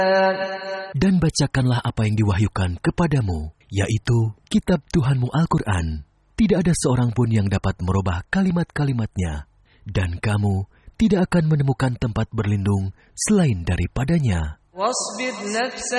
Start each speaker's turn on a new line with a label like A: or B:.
A: Dan bacakanlah apa yang diwahyukan kepadamu, yaitu kitab Tuhanmu Al-Quran. Tidak ada seorang pun yang dapat merubah kalimat-kalimatnya, dan kamu tidak akan menemukan tempat berlindung selain daripadanya.